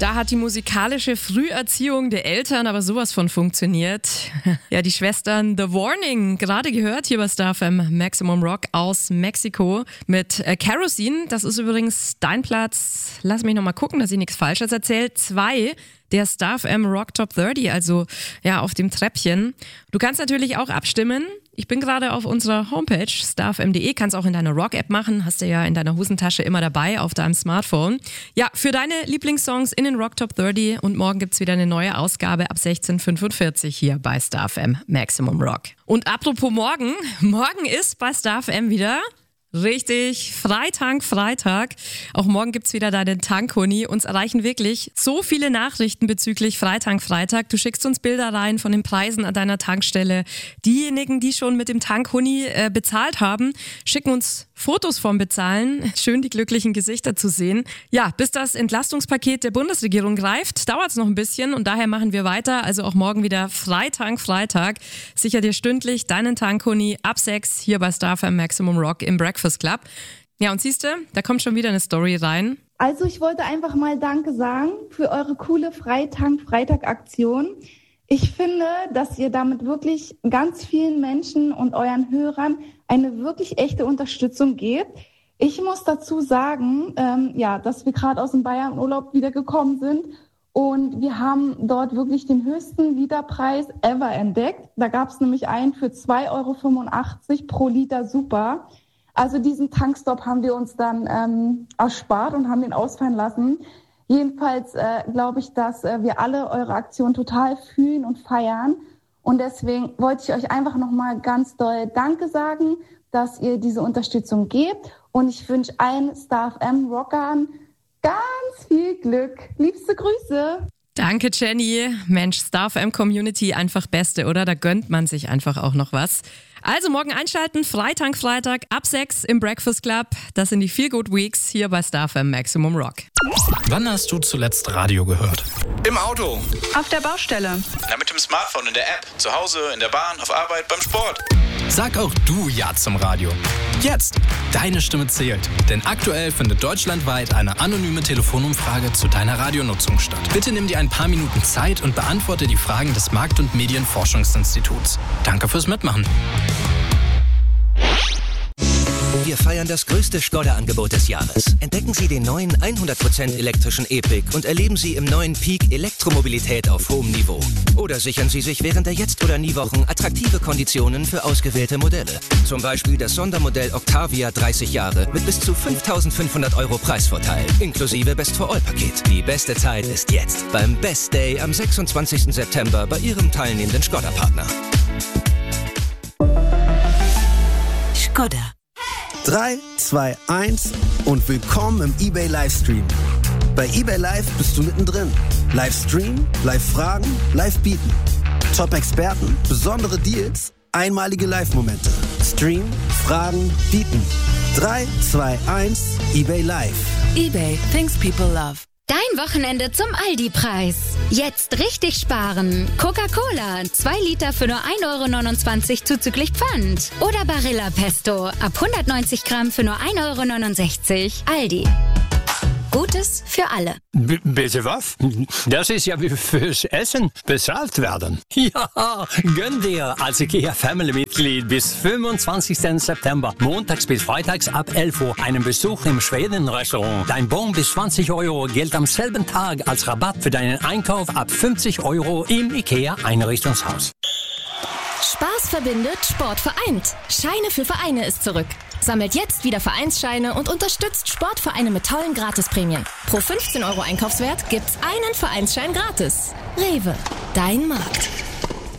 Da hat die musikalische Früherziehung der Eltern aber sowas von funktioniert. Ja, die Schwestern The Warning, gerade gehört hier bei Star FM Maximum Rock aus Mexiko mit Kerosene. Das ist übrigens dein Platz. Lass mich nochmal gucken, dass ich nichts Falsches erzähle. 2 der Star FM Rock Top 30, also ja auf dem Treppchen. Du kannst natürlich auch abstimmen. Ich bin gerade auf unserer Homepage starfm.de, kannst auch in deiner Rock-App machen, hast du ja in deiner Hosentasche immer dabei auf deinem Smartphone. Ja, für deine Lieblingssongs in den Rock Top 30 und morgen gibt's wieder eine neue Ausgabe ab 16:45 hier bei Star FM Maximum Rock. Und apropos morgen ist bei Star FM wieder... Richtig, Freitag. Auch morgen gibt's wieder deinen Tankhuni. Uns erreichen wirklich so viele Nachrichten bezüglich Freitag. Du schickst uns Bilder rein von den Preisen an deiner Tankstelle. Diejenigen, die schon mit dem Tankhuni bezahlt haben, schicken uns Fotos vom Bezahlen. Schön die glücklichen Gesichter zu sehen. Ja, bis das Entlastungspaket der Bundesregierung greift, dauert's noch ein bisschen und daher machen wir weiter. Also auch morgen wieder Freitag. Sicher dir stündlich deinen Tankhuni ab 6 hier bei Star FM Maximum Rock im Breakfast Club. Ja, und siehst du, da kommt schon wieder eine Story rein. Also ich wollte einfach mal Danke sagen für eure coole Freitag-Aktion. Ich finde, dass ihr damit wirklich ganz vielen Menschen und euren Hörern eine wirklich echte Unterstützung gebt. Ich muss dazu sagen, dass wir gerade aus dem Bayern-Urlaub wiedergekommen sind und wir haben dort wirklich den höchsten Literpreis ever entdeckt. Da gab es nämlich einen für 2,85 € pro Liter Super. Also diesen Tankstopp haben wir uns dann erspart und haben den ausfallen lassen. Jedenfalls glaube ich, dass wir alle eure Aktion total fühlen und feiern. Und deswegen wollte ich euch einfach nochmal ganz doll Danke sagen, dass ihr diese Unterstützung gebt. Und ich wünsche allen Star FM Rockern ganz viel Glück. Liebste Grüße. Danke, Jenny. Mensch, Star FM Community einfach Beste, oder? Da gönnt man sich einfach auch noch was. Also morgen einschalten, Freitag ab 6 im Breakfast Club. Das sind die Feel Good Weeks hier bei Star FM Maximum Rock. Wann hast du zuletzt Radio gehört? Im Auto. Auf der Baustelle. Na, mit dem Smartphone, in der App. Zu Hause, in der Bahn, auf Arbeit, beim Sport. Sag auch du Ja zum Radio. Jetzt! Deine Stimme zählt. Denn aktuell findet deutschlandweit eine anonyme Telefonumfrage zu deiner Radionutzung statt. Bitte nimm dir ein paar Minuten Zeit und beantworte die Fragen des Markt- und Medienforschungsinstituts. Danke fürs Mitmachen. Wir feiern das größte Skoda-Angebot des Jahres. Entdecken Sie den neuen 100% elektrischen E-Pick und erleben Sie im neuen Peak Elektromobilität auf hohem Niveau. Oder sichern Sie sich während der Jetzt- oder Nie-Wochen attraktive Konditionen für ausgewählte Modelle. Zum Beispiel das Sondermodell Octavia 30 Jahre mit bis zu 5.500 € Preisvorteil, inklusive Best-for-All-Paket. Die beste Zeit ist jetzt, beim Best Day am 26. September bei Ihrem teilnehmenden Skoda-Partner. Skoda. 3, 2, 1 und willkommen im eBay Livestream. Bei eBay Live bist du mittendrin. Livestream, Live-Fragen, Live-Bieten. Top-Experten, besondere Deals, einmalige Live-Momente. Stream, Fragen, Bieten. 3, 2, 1, eBay Live. eBay, things people love. Dein Wochenende zum Aldi-Preis. Jetzt richtig sparen. Coca-Cola, 2 Liter für nur 1,29 € zuzüglich Pfand. Oder Barilla Pesto, ab 190 Gramm für nur 1,69 €. Aldi. Gutes für alle. Bitte was? Das ist ja wie fürs Essen bezahlt werden. Ja, gönn dir als IKEA-Family-Mitglied bis 25. September, montags bis freitags ab 11 Uhr, einen Besuch im Schweden-Restaurant. Dein Bon bis 20 € gilt am selben Tag als Rabatt für deinen Einkauf ab 50 € im IKEA-Einrichtungshaus. Spaß verbindet, Sport vereint. Scheine für Vereine ist zurück. Sammelt jetzt wieder Vereinsscheine und unterstützt Sportvereine mit tollen Gratisprämien. Pro 15 € Einkaufswert gibt's einen Vereinsschein gratis. Rewe, dein Markt.